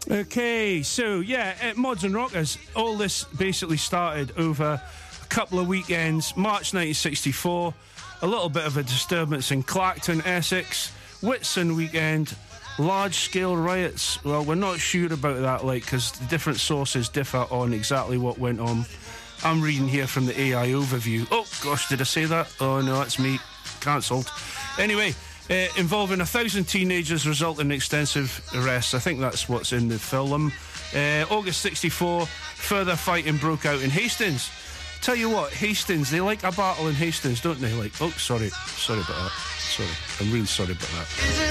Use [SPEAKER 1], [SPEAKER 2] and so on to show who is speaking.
[SPEAKER 1] Okay, so at Mods and Rockers, all this basically started over a couple of weekends. March 1964, a little bit of a disturbance in Clacton, Essex. Whitsun weekend, large-scale riots. Well, we're not sure about that, because different sources differ on exactly what went on. I'm reading here from the AI overview. Oh, gosh, did I say that? Oh, no, that's me. Cancelled. Anyway, involving 1,000 teenagers resulting in extensive arrests. I think that's what's in the film. August 64, further fighting broke out in Hastings. Tell you what, Hastings, they like a battle in Hastings, don't they? Sorry about that. Sorry. I'm really sorry about that.